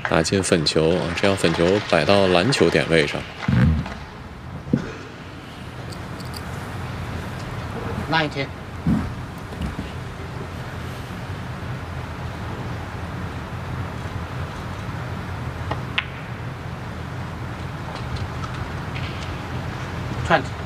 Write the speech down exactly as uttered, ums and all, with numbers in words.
打进粉球啊，这样粉球摆到篮球点位上。 nineteen. Twenty.